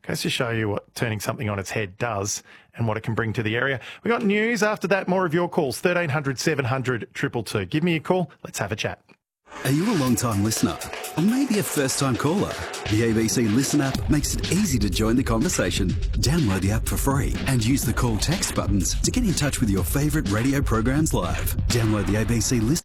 Goes to show you what turning something on its head does and what it can bring to the area. We got news after that, more of your calls, 1300 700 222. Give me a call. Let's have a chat. Are you a long-time listener? Or maybe a first-time caller? The ABC Listen app makes it easy to join the conversation. Download the app for free and use the call text buttons to get in touch with your favourite radio programs live. Download the ABC Listen.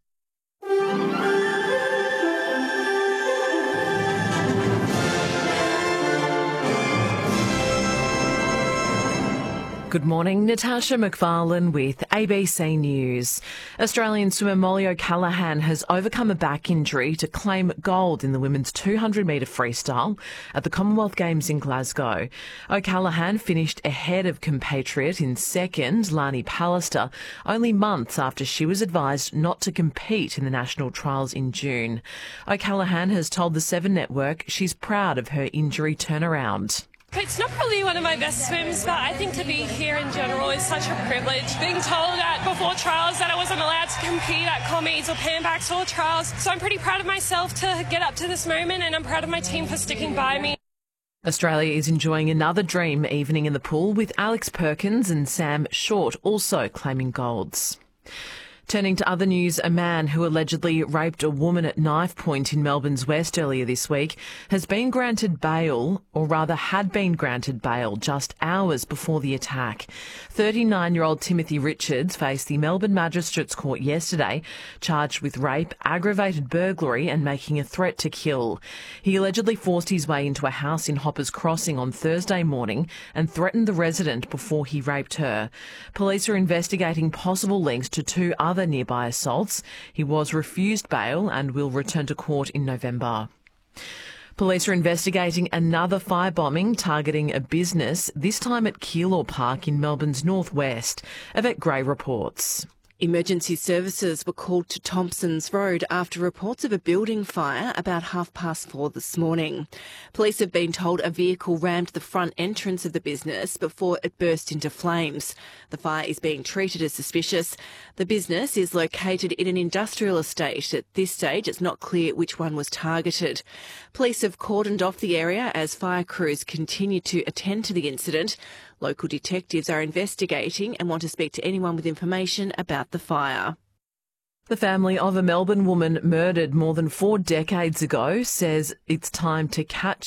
Good morning, Natasha McFarlane with ABC News. Australian swimmer Molly O'Callaghan has overcome a back injury to claim gold in the women's 200-metre freestyle at the Commonwealth Games in Glasgow. O'Callaghan finished ahead of compatriot in second, Lani Pallister, only months after she was advised not to compete in the national trials in June. O'Callaghan has told the Seven Network she's proud of her injury turnaround. It's not probably one of my best swims, but I think to be here in general is such a privilege. Being told that before trials that I wasn't allowed to compete at commies or Panbacks or trials. So I'm pretty proud of myself to get up to this moment, and I'm proud of my team for sticking by me. Australia is enjoying another dream evening in the pool with Alex Perkins and Sam Short also claiming golds. Turning to other news, a man who allegedly raped a woman at knife point in Melbourne's West earlier this week has been granted bail, or rather had been granted bail, just hours before the attack. 39-year-old Timothy Richards faced the Melbourne Magistrates Court yesterday, charged with rape, aggravated burglary and making a threat to kill. He allegedly forced his way into a house in Hoppers Crossing on Thursday morning and threatened the resident before he raped her. Police are investigating possible links to two other nearby assaults. He was refused bail and will return to court in November. Police are investigating another firebombing targeting a business, this time at Keilor Park in Melbourne's northwest. Yvette Gray reports. Emergency services were called to Thompson's Road after reports of a building fire about 4:30 this morning. Police have been told a vehicle rammed the front entrance of the business before it burst into flames. The fire is being treated as suspicious. The business is located in an industrial estate. At this stage, it's not clear which one was targeted. Police have cordoned off the area as fire crews continue to attend to the incident. Local detectives are investigating and want to speak to anyone with information about the fire. The family of a Melbourne woman murdered more than 4 decades ago says it's time to catch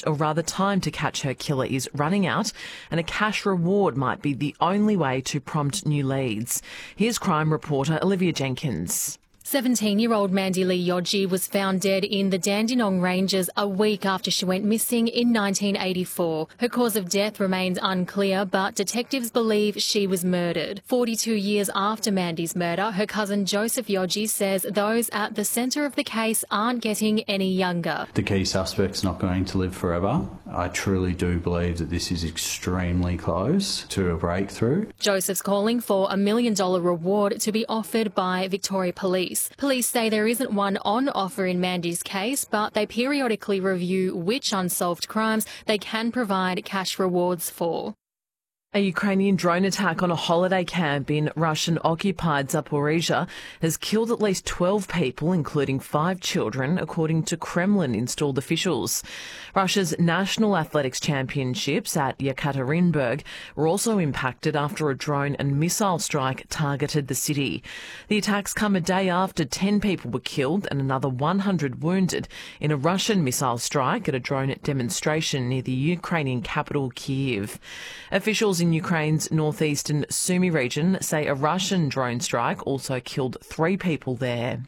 her killer is running out, and a cash reward might be the only way to prompt new leads. Here's crime reporter Olivia Jenkins. 17-year-old Mandy Lee Yodji was found dead in the Dandenong Ranges a week after she went missing in 1984. Her cause of death remains unclear, but detectives believe she was murdered. 42 years after Mandy's murder, her cousin Joseph Yodji says those at the centre of the case aren't getting any younger. The key suspect's not going to live forever. I truly do believe that this is extremely close to a breakthrough. Joseph's calling for $1 million reward to be offered by Victoria Police. Police say there isn't one on offer in Mandy's case, but they periodically review which unsolved crimes they can provide cash rewards for. A Ukrainian drone attack on a holiday camp in Russian-occupied Zaporizhzhia has killed at least 12 people, including 5 children, according to Kremlin-installed officials. Russia's National Athletics Championships at Yekaterinburg were also impacted after a drone and missile strike targeted the city. The attacks come a day after 10 people were killed and another 100 wounded in a Russian missile strike at a drone demonstration near the Ukrainian capital, Kyiv. Officials in Ukraine's northeastern Sumy region say a Russian drone strike also killed 3 people there.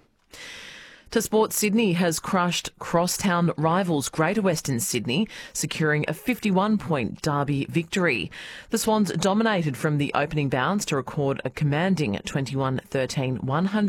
To sport, Sydney has crushed crosstown rivals Greater Western Sydney, securing a 51-point derby victory. The Swans dominated from the opening bounce to record a commanding 21-13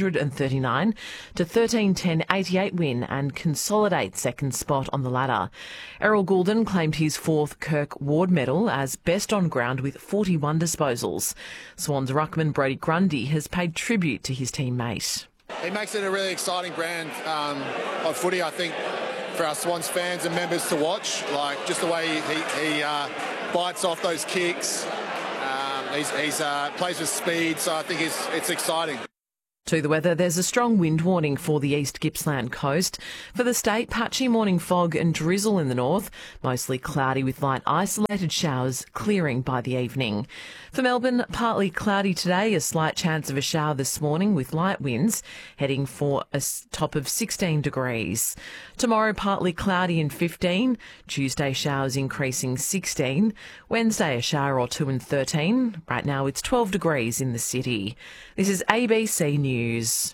139 to 13-10 88 win and consolidate second spot on the ladder. Errol Goulden claimed his 4th Kirk Ward medal as best on ground with 41 disposals. Swans ruckman Brodie Grundy has paid tribute to his teammate. It makes it a really exciting brand of footy, I think, for our Swans fans and members to watch. Like, just the way he bites off those kicks. He plays with speed, so I think it's exciting. To the weather, there's a strong wind warning for the East Gippsland coast. For the state, patchy morning fog and drizzle in the north, mostly cloudy with light isolated showers clearing by the evening. For Melbourne, partly cloudy today, a slight chance of a shower this morning with light winds, heading for a top of 16 degrees. Tomorrow, partly cloudy and 15. Tuesday, showers increasing 16. Wednesday, a shower or two and 13. Right now, it's 12 degrees in the city. This is ABC News.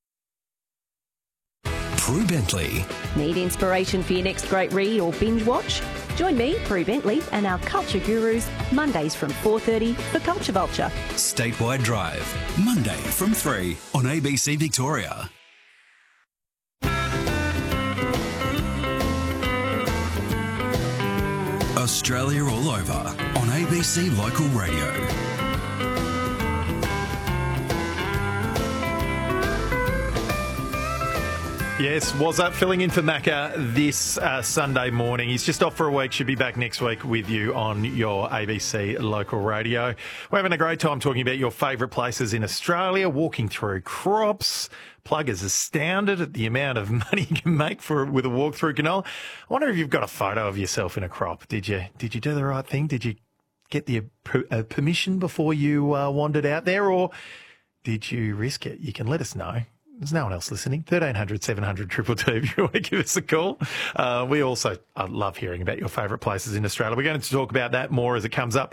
Prue Bentley. Need inspiration for your next great read or binge watch? Join me, Prue Bentley, and our culture gurus Mondays from 4:30 for Culture Vulture. Statewide Drive, Monday from 3 on ABC Victoria. Australia All Over on ABC Local Radio. Yes, was up filling in for Macca this Sunday morning. He's just off for a week. Should be back next week with you on your ABC Local Radio. We're having a great time talking about your favourite places in Australia, walking through crops. Plug is astounded at the amount of money you can make with a walk through canola. I wonder if you've got a photo of yourself in a crop. Did you do the right thing? Did you get the permission before you wandered out there, or did you risk it? You can let us know. There's no one else listening. 1300 700 222 if you want to give us a call. We also love hearing about your favourite places in Australia. We're going to talk about that more as it comes up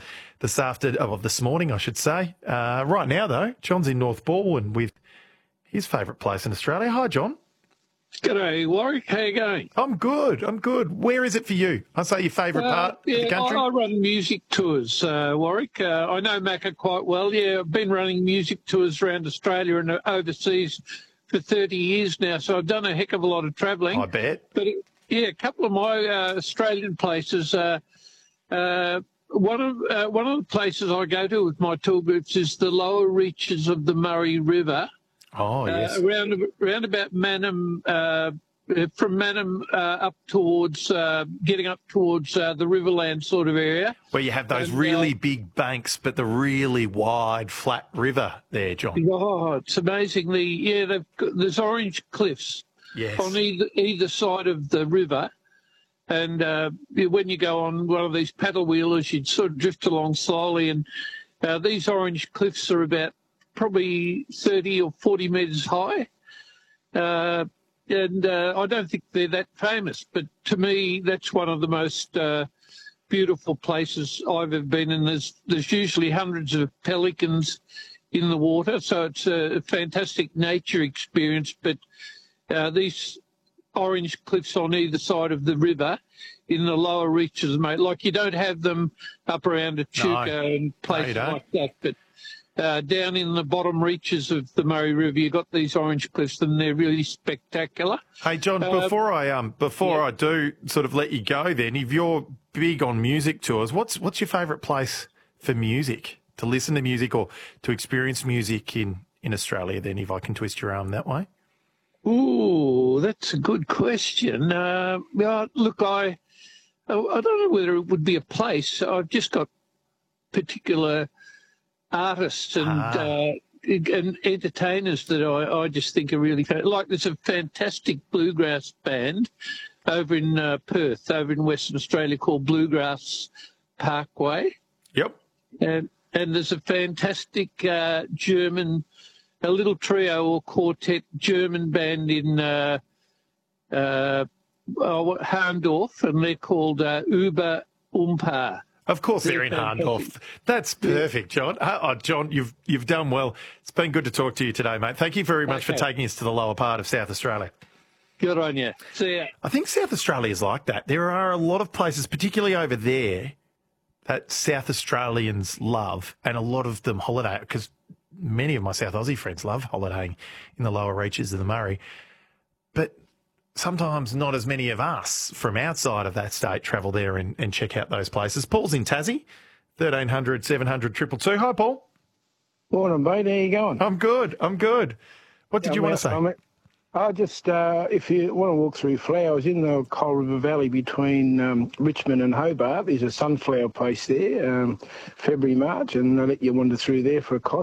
this morning, I should say. Right now, though, John's in North Balwyn with his favourite place in Australia. Hi, John. G'day, Warwick. How you going? I'm good. Where is it for you? I say your favourite part of the country. I run music tours, Warwick. I know Macca quite well. Yeah, I've been running music tours around Australia and overseas for 30 years now, so I've done a heck of a lot of travelling. I bet. But, a couple of my Australian places, one of the places I go to with my tour groups is the lower reaches of the Murray River. Oh, yes. Around about Mannum, from Mannum up towards, getting up towards the Riverland sort of area. Where you have those really big banks, but the really wide, flat river there, John. Oh, it's amazingly, there's orange cliffs on either side of the river. And when you go on one of these paddle wheelers, you'd sort of drift along slowly. And these orange cliffs are about probably 30 or 40 metres high. And I don't think they're that famous, but to me, that's one of the most beautiful places I've ever been in. There's usually hundreds of pelicans in the water, so it's a fantastic nature experience. But these orange cliffs on either side of the river in the lower reaches, mate, like you don't have them up around Echuca and places like that, but down in the bottom reaches of the Murray River, you've got these orange cliffs, and they're really spectacular. Hey, John, before I do sort of let you go then, if you're big on music tours, what's your favourite place for music, to listen to music or to experience music in Australia then, if I can twist your arm that way? Ooh, that's a good question. Look, I don't know whether it would be a place. I've just got particular artists and entertainers that I just think are really like. There's a fantastic bluegrass band over in Perth, over in Western Australia, called Bluegrass Parkway. Yep. And there's a fantastic German, a little trio or quartet German band in Harndorf, and they're called Uber Umpa. Of course they're in Harndorf. That's perfect, John. John, you've done well. It's been good to talk to you today, mate. Thank you very much for taking us to the lower part of South Australia. Good on you. See ya. I think South Australia is like that. There are a lot of places, particularly over there, that South Australians love, and a lot of them holiday, because many of my South Aussie friends love holidaying in the lower reaches of the Murray. But sometimes not as many of us from outside of that state travel there and check out those places. Paul's in Tassie, 1300 700 222. Hi, Paul. Morning, mate. How you going? I'm good. What did you want to say? I just, if you want to walk through flowers, in the Coal River Valley between Richmond and Hobart, there's a sunflower place there, February, March, and they'll let you wander through there for a cost.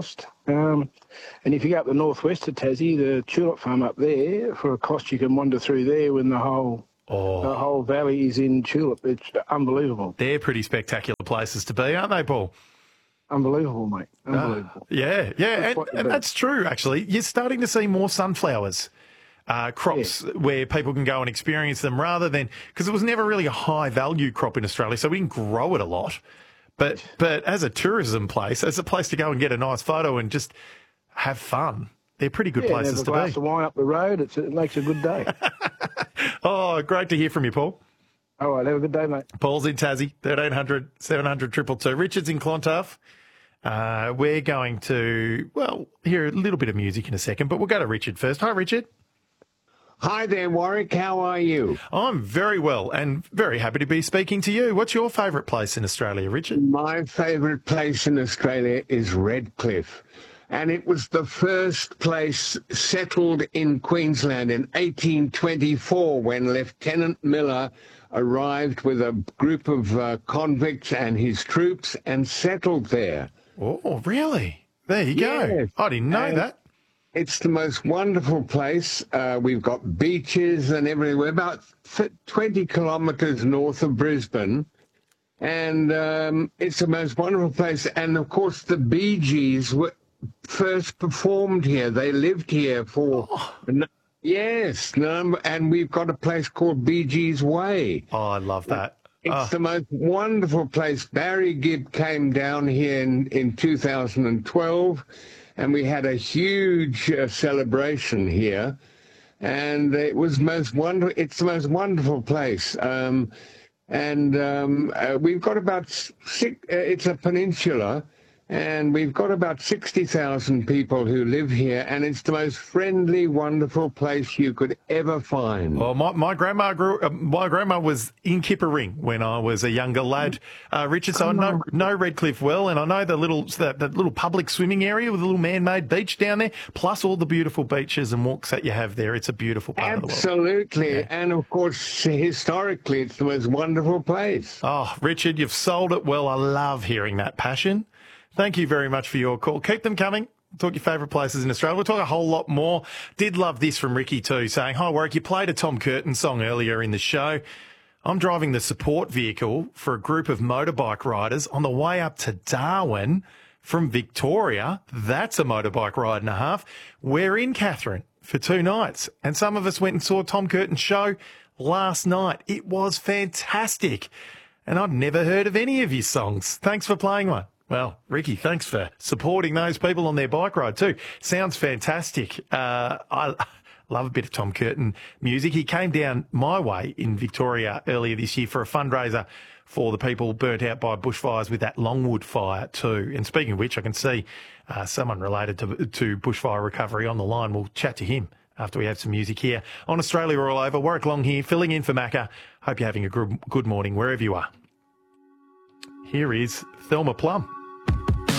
And if you go up the northwest of Tassie, the tulip farm up there, for a cost you can wander through there when the whole valley is in tulip. It's unbelievable. They're pretty spectacular places to be, aren't they, Paul? Unbelievable, mate. Unbelievable. Yeah. And that's true, actually. You're starting to see more sunflowers. Crops where people can go and experience them rather than, because it was never really a high value crop in Australia, so we didn't grow it a lot. But as a tourism place, as a place to go and get a nice photo and just have fun, they're pretty good places to be. Have a glass of wine up the road, it makes a good day. Oh, great to hear from you, Paul. All right, have a good day, mate. Paul's in Tassie, 1300 700 222. Richard's in Clontarf. We're going to, hear a little bit of music in a second, but we'll go to Richard first. Hi, Richard. Hi there, Warwick. How are you? I'm very well and very happy to be speaking to you. What's your favourite place in Australia, Richard? My favourite place in Australia is Redcliffe. And it was the first place settled in Queensland in 1824 when Lieutenant Miller arrived with a group of convicts and his troops and settled there. Oh, really? There you go. I didn't know that. It's the most wonderful place. We've got beaches and everything. We're about 20 kilometres north of Brisbane. And it's the most wonderful place. And, of course, the Bee Gees were first performed here. They lived here for... Yes. And we've got a place called Bee Gees Way. Oh, I love that. It's the most wonderful place. Barry Gibb came down here in 2012. And we had a huge celebration here, and it was most wonderful. It's the most wonderful place, and we've got about it's a peninsula, and we've got about 60,000 people who live here, and it's the most friendly, wonderful place you could ever find. Well, my grandma was in Kippa-Ring when I was a younger lad, Richard. So I know Redcliffe well, and I know the little public swimming area with a little man-made beach down there, plus all the beautiful beaches and walks that you have there. It's a beautiful part of the world. Absolutely, and of course, historically, it's the most wonderful place. Oh, Richard, you've sold it well. I love hearing that passion. Thank you very much for your call. Keep them coming. Talk your favourite places in Australia. We'll talk a whole lot more. Did love this from Ricky too, saying, hi, Warwick, you played a Tom Curtin song earlier in the show. I'm driving the support vehicle for a group of motorbike riders on the way up to Darwin from Victoria. That's a motorbike ride and a half. We're in Katherine for 2 nights, and some of us went and saw Tom Curtin's show last night. It was fantastic, and I'd never heard of any of his songs. Thanks for playing one. Well, Ricky, thanks for supporting those people on their bike ride too. Sounds fantastic. I love a bit of Tom Curtin music. He came down my way in Victoria earlier this year for a fundraiser for the people burnt out by bushfires with that Longwood fire too. And speaking of which, I can see someone related to bushfire recovery on the line. We'll chat to him after we have some music here on Australia All Over. Warwick Long here, filling in for Macca. Hope you're having a good morning wherever you are. Here is Thelma Plum.